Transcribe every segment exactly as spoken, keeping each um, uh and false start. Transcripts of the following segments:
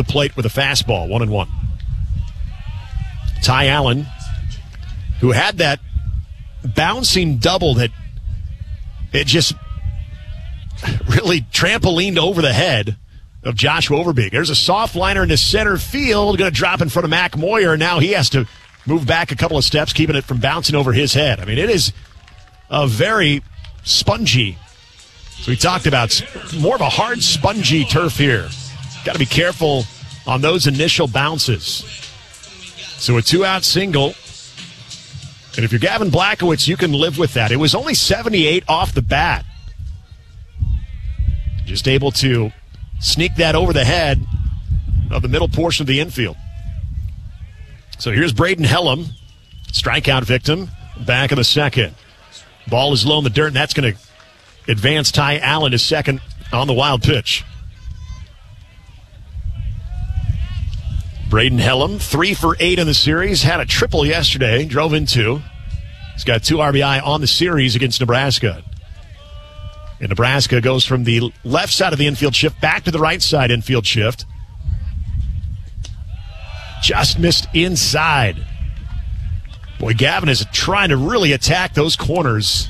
plate with a fastball, one and one. Ty Allen, who had that bouncing double that it just really trampolined over the head of Joshua Overbeek. There's a soft liner into center field, going to drop in front of Mac Moyer. Now he has to move back a couple of steps, keeping it from bouncing over his head. I mean, it is a very spongy, so we talked about more of a hard, spongy turf here. Got to be careful on those initial bounces. So a two-out single. And if you're Gavin Blackowitz, you can live with that. It was only seventy-eight off the bat. Just able to sneak that over the head of the middle portion of the infield. So here's Braden Hellam, strikeout victim, back of the second. Ball is low in the dirt, and that's going to advance Ty Allen to second on the wild pitch. Braden Hellam, three for eight in the series, had a triple yesterday, drove in two. He's got two R B I on the series against Nebraska. And Nebraska goes from the left side of the infield shift back to the right side infield shift. Just missed inside. Boy, Gavin is trying to really attack those corners.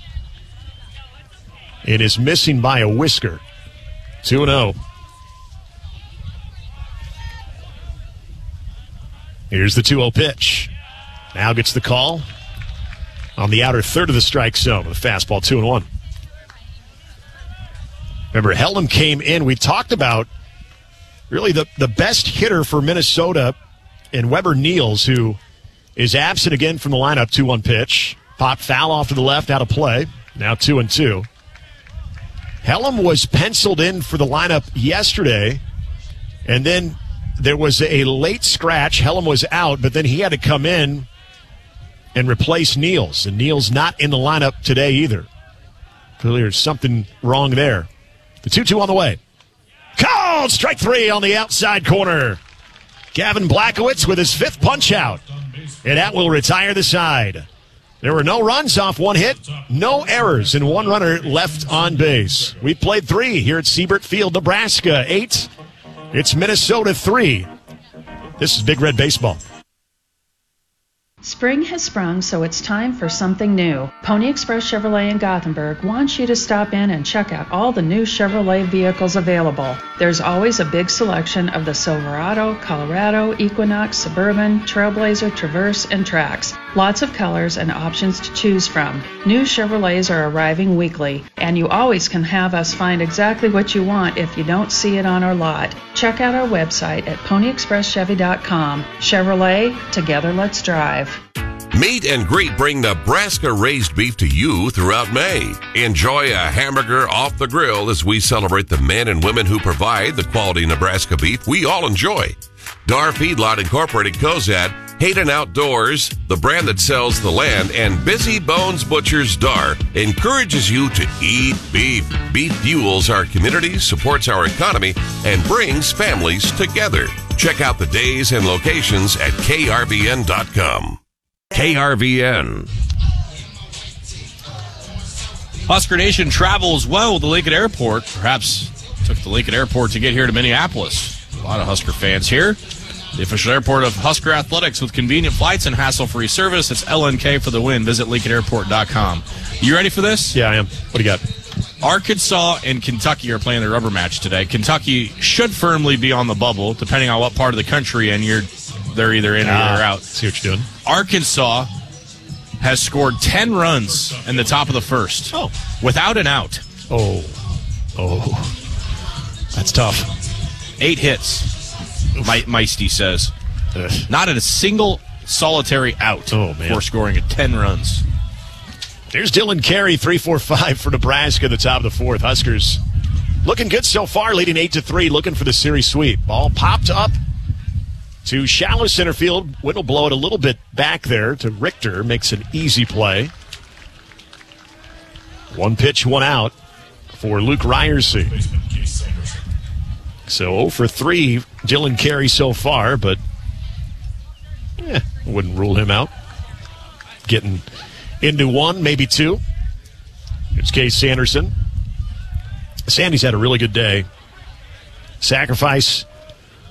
It is missing by a whisker. two and oh. Here's the two oh pitch. Now gets the call on the outer third of the strike zone with a fastball, two and one. Remember, Hellam came in. We talked about really the, the best hitter for Minnesota in Weber Niels, who is absent again from the lineup. two one pitch. Popped foul off to the left, out of play. Now two and two. Hellam was penciled in for the lineup yesterday, and then there was a late scratch. Hellam was out, but then he had to come in and replace Niels. And Niels not in the lineup today either. Clearly there's something wrong there. The two two on the way. Called strike three on the outside corner. Gavin Blackowitz with his fifth punch out. And that will retire the side. There were no runs off one hit, no errors, and one runner left on base. We played three here at Siebert Field, Nebraska. Eight. It's Minnesota three. This is Big Red Baseball. Spring has sprung, so it's time for something new. Pony Express Chevrolet in Gothenburg wants you to stop in and check out all the new Chevrolet vehicles available. There's always a big selection of the Silverado, Colorado, Equinox, Suburban, Trailblazer, Traverse, and Trax. Lots of colors and options to choose from. New Chevrolets are arriving weekly, and you always can have us find exactly what you want if you don't see it on our lot. Check out our website at pony express chevy dot com. Chevrolet, together let's drive. Meet and Greet bring Nebraska raised beef to you throughout May. Enjoy a hamburger off the grill as we celebrate the men and women who provide the quality Nebraska beef we all enjoy. Dar Feedlot Incorporated Cozad, Hayden Outdoors, the brand that sells the land, and Busy Bones Butchers Dar encourages you to eat beef. Beef fuels our community, supports our economy, and brings families together. Check out the days and locations at K R V N dot com. K R V N. Husker Nation travels well with the Lincoln Airport. Perhaps took the Lincoln Airport to get here to Minneapolis. A lot of Husker fans here. The official airport of Husker Athletics with convenient flights and hassle-free service. It's L N K for the win. Visit Lincoln Airport dot com. You ready for this? Yeah, I am. What do you got? Arkansas and Kentucky are playing the rubber match today. Kentucky should firmly be on the bubble, depending on what part of the country, and you're they're either in or ah, they're out. See what you're doing. Arkansas has scored ten runs in the top of the first. Oh. Without an out. Oh. Oh. That's tough. Eight hits, My, Meisty says. Ugh. Not at a single solitary out oh, man. for scoring at ten runs. There's Dylan Carey, three four five for Nebraska at the top of the fourth. Huskers looking good so far, leading eight to three, looking for the series sweep. Ball popped up to shallow center field. Wind will blow it a little bit back there to Richter. Makes an easy play. One pitch, one out for Luke Ryerson. So oh for three, Dylan Carey so far, but eh, wouldn't rule him out. Getting into one, maybe two. It's Case Sanderson. Sandy's had a really good day. Sacrifice